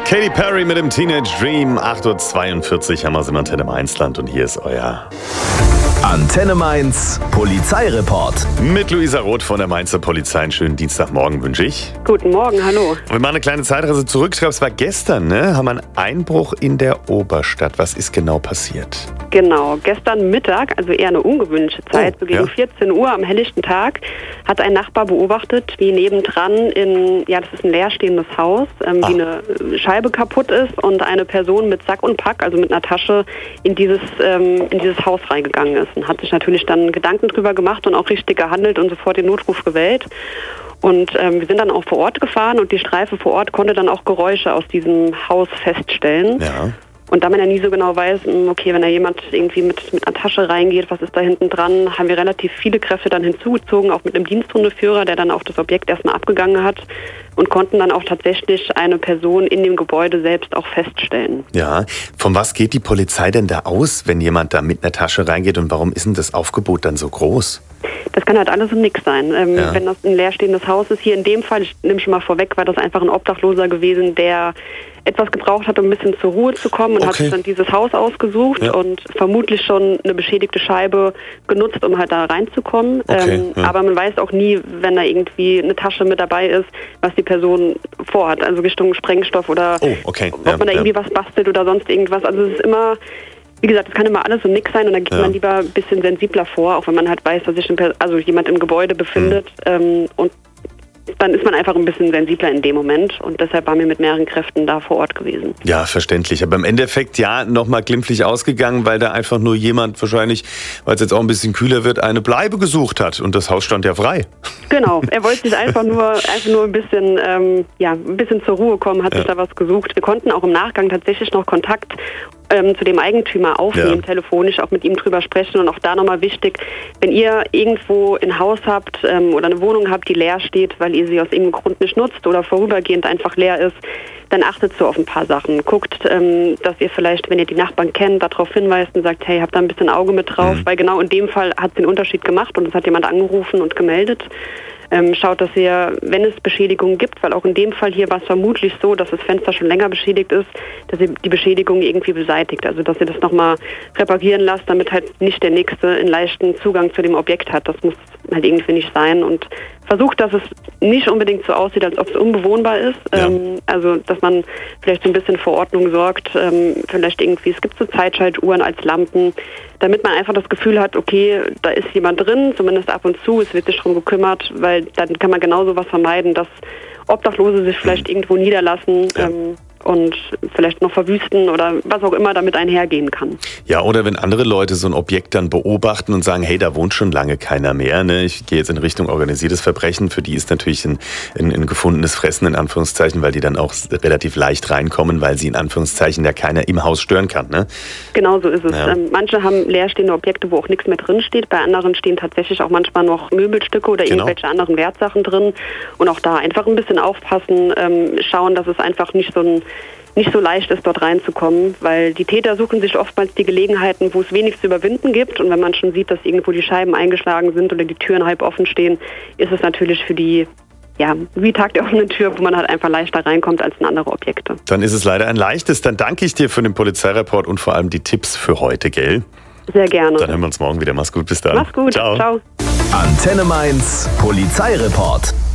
Katy Perry mit dem Teenage Dream. 8:42 Uhr haben wir es im Antenne Mainz-Land und hier ist euer Antenne Mainz Polizeireport. Mit Luisa Roth von der Mainzer Polizei. Einen schönen Dienstagmorgen wünsche ich. Guten Morgen, hallo. Wir machen eine kleine Zeitreise zurück. Ich glaube, es war gestern, ne? Haben wir einen Einbruch in der Oberstadt. Was ist genau passiert? Genau, gestern Mittag, also eher eine ungewöhnliche Zeit, so gegen 14 Uhr am helllichten Tag, hat ein Nachbar beobachtet, wie nebendran das ist ein leerstehendes Haus, wie eine Scheibe kaputt ist und eine Person mit Sack und Pack, also mit einer Tasche, in dieses Haus reingegangen ist. Und hat sich natürlich dann Gedanken drüber gemacht und auch richtig gehandelt und sofort den Notruf gewählt. Und wir sind dann auch vor Ort gefahren und die Streife vor Ort konnte dann auch Geräusche aus diesem Haus feststellen. Ja. Und da man ja nie so genau weiß, okay, wenn da jemand irgendwie mit einer Tasche reingeht, was ist da hinten dran, haben wir relativ viele Kräfte dann hinzugezogen, auch mit einem Diensthundeführer, der dann auch das Objekt erstmal abgegangen hat und konnten dann auch tatsächlich eine Person in dem Gebäude selbst auch feststellen. Ja, von was geht die Polizei denn da aus, wenn jemand da mit einer Tasche reingeht und warum ist denn das Aufgebot dann so groß? Das kann halt alles und nix sein. Wenn das ein leerstehendes Haus ist, hier in dem Fall, ich nehme schon mal vorweg, war das einfach ein Obdachloser gewesen, der etwas gebraucht hat, um ein bisschen zur Ruhe zu kommen und hat sich dann dieses Haus ausgesucht und vermutlich schon eine beschädigte Scheibe genutzt, um halt da reinzukommen. Aber man weiß auch nie, wenn da irgendwie eine Tasche mit dabei ist, was die Person vorhat, also Richtung Sprengstoff oder ob man da irgendwie was bastelt oder sonst irgendwas. Also es ist immer, wie gesagt, es kann immer alles und nix sein und da geht man lieber ein bisschen sensibler vor, auch wenn man halt weiß, dass sich jemand im Gebäude befindet und dann ist man einfach ein bisschen sensibler in dem Moment und deshalb waren wir mit mehreren Kräften da vor Ort gewesen. Ja, verständlich. Aber im Endeffekt nochmal glimpflich ausgegangen, weil da einfach nur jemand wahrscheinlich, weil es jetzt auch ein bisschen kühler wird, eine Bleibe gesucht hat und das Haus stand ja frei. Genau, er wollte sich einfach nur ein bisschen zur Ruhe kommen, hat sich da was gesucht. Wir konnten auch im Nachgang tatsächlich noch Kontakt zu dem Eigentümer aufnehmen, telefonisch auch mit ihm drüber sprechen und auch da nochmal wichtig, wenn ihr irgendwo ein Haus habt oder eine Wohnung habt, die leer steht, weil ihr sie aus irgendeinem Grund nicht nutzt oder vorübergehend einfach leer ist, dann achtet so auf ein paar Sachen. Guckt, dass ihr vielleicht, wenn ihr die Nachbarn kennt, darauf hinweist und sagt, hey, habt da ein bisschen Auge mit drauf, weil genau in dem Fall hat es den Unterschied gemacht und es hat jemand angerufen und gemeldet. Schaut, dass ihr, wenn es Beschädigungen gibt, weil auch in dem Fall hier war es vermutlich so, dass das Fenster schon länger beschädigt ist, dass ihr die Beschädigung irgendwie beseitigt. Also dass ihr das nochmal reparieren lasst, damit halt nicht der Nächste einen leichten Zugang zu dem Objekt hat. Das muss halt irgendwie nicht sein und versucht, dass es nicht unbedingt so aussieht, als ob es unbewohnbar ist. Also dass man vielleicht so ein bisschen für Ordnung sorgt, vielleicht irgendwie, es gibt so Zeitschaltuhren als Lampen, damit man einfach das Gefühl hat, okay, da ist jemand drin, zumindest ab und zu, es wird sich darum gekümmert, weil dann kann man genau sowas vermeiden, dass Obdachlose sich vielleicht irgendwo niederlassen und vielleicht noch verwüsten oder was auch immer damit einhergehen kann. Ja, oder wenn andere Leute so ein Objekt dann beobachten und sagen, hey, da wohnt schon lange keiner mehr. Ne? Ich gehe jetzt in Richtung organisiertes Verbrechen. Für die ist natürlich ein gefundenes Fressen, in Anführungszeichen, weil die dann auch relativ leicht reinkommen, weil sie in Anführungszeichen ja keiner im Haus stören kann. Ne? Genau so ist es. Ja. Manche haben leerstehende Objekte, wo auch nichts mehr drin steht. Bei anderen stehen tatsächlich auch manchmal noch Möbelstücke oder irgendwelche anderen Wertsachen drin. Und auch da einfach ein bisschen aufpassen, schauen, dass es einfach nicht so leicht ist, dort reinzukommen, weil die Täter suchen sich oftmals die Gelegenheiten, wo es wenig zu überwinden gibt. Und wenn man schon sieht, dass irgendwo die Scheiben eingeschlagen sind oder die Türen halb offen stehen, ist es natürlich für die, wie Tag der offenen Tür, wo man halt einfach leichter reinkommt als in andere Objekte. Dann ist es leider ein leichtes. Dann danke ich dir für den Polizeireport und vor allem die Tipps für heute, gell? Sehr gerne. Dann hören wir uns morgen wieder. Mach's gut, bis dann. Mach's gut. Ciao. Antenne Mainz Polizeireport.